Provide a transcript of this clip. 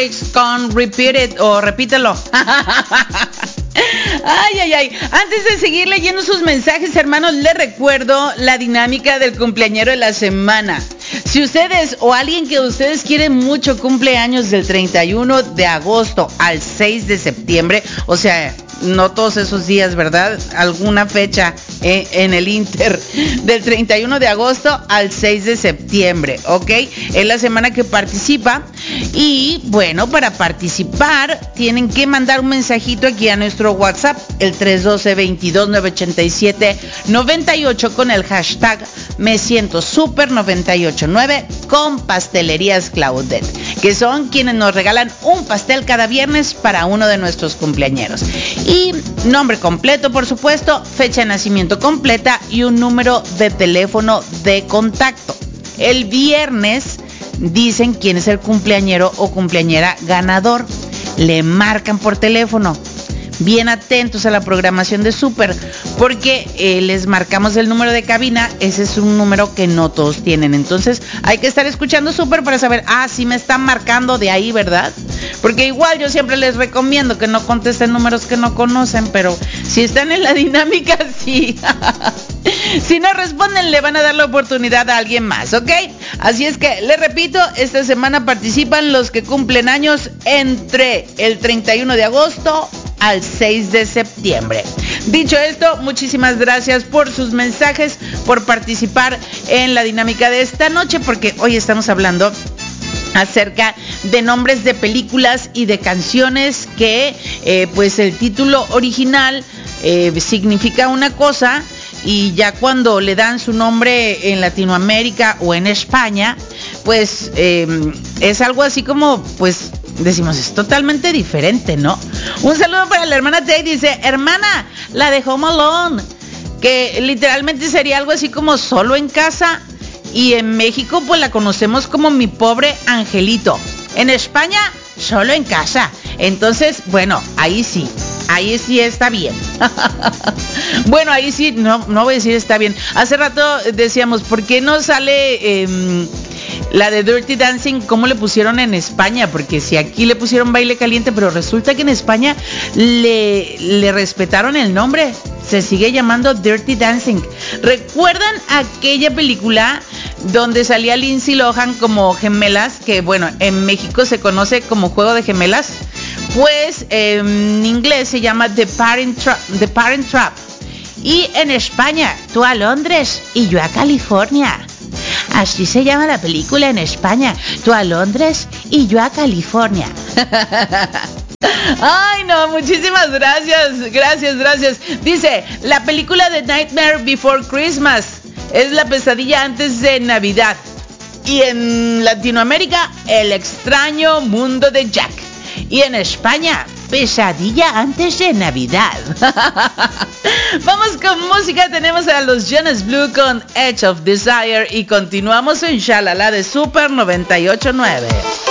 lyrics con Repeat It o repítelo. Ay. Antes de seguir leyendo sus mensajes, hermanos, les recuerdo la dinámica del cumpleañero de la semana. Si ustedes o alguien que ustedes quieren mucho cumpleaños del 31 de agosto al 6 de septiembre, o sea, no todos esos días, ¿verdad? Alguna fecha en el Inter, del 31 de agosto al 6 de septiembre, ¿ok? Es la semana que participa. Y bueno, para participar tienen que mandar un mensajito aquí a nuestro WhatsApp, el 312-22-987-98 con el hashtag Me Siento Super 989 con Pastelerías Claudette, que son quienes nos regalan un pastel cada viernes para uno de nuestros cumpleañeros. Y nombre completo, por supuesto, fecha de nacimiento completa y un número de teléfono de contacto. El viernes dicen quién es el cumpleañero o cumpleañera ganador. Le marcan por teléfono. Bien atentos a la programación de Super, porque les marcamos el número de cabina. Ese es un número que no todos tienen. Entonces hay que estar escuchando Super para saber, sí me están marcando de ahí, ¿verdad? Porque igual yo siempre les recomiendo que no contesten números que no conocen, pero si están en la dinámica, sí. Si no responden, le van a dar la oportunidad a alguien más, ¿ok? Así es que, les repito, esta semana participan los que cumplen años entre el 31 de agosto al 6 de septiembre. Dicho esto, muchísimas gracias por sus mensajes, por participar en la dinámica de esta noche, porque hoy estamos hablando acerca de nombres de películas y de canciones que pues el título original significa una cosa, y ya cuando le dan su nombre en Latinoamérica o en España, pues es algo así como, pues decimos, es totalmente diferente, ¿no? Un saludo para la hermana Tay, dice, hermana, la de Home Alone, que literalmente sería algo así como Solo en Casa, y en México pues la conocemos como Mi Pobre Angelito. En España, Solo en Casa. Entonces, bueno, ahí sí está bien. Bueno, ahí sí, no voy a decir está bien. Hace rato decíamos, ¿por qué no sale la de Dirty Dancing? ¿Cómo le pusieron en España? Porque si aquí le pusieron Baile Caliente, pero resulta que en España le respetaron el nombre. Se sigue llamando Dirty Dancing. ¿Recuerdan aquella película donde salía Lindsay Lohan como gemelas? Que bueno, en México se conoce como Juego de Gemelas. Pues en inglés se llama The Parent Trap. Y en España, tú a Londres y yo a California. Así se llama la película en España. Tú a Londres y yo a California. Ay, no, muchísimas gracias. Gracias. Dice, la película de Nightmare Before Christmas es la pesadilla antes de Navidad. Y en Latinoamérica, El extraño mundo de Jack. Y en España, Pesadilla antes de Navidad. Vamos con música. Tenemos a los Jonas Blue con Edge of Desire. Y continuamos en Shalala de Super 98.9.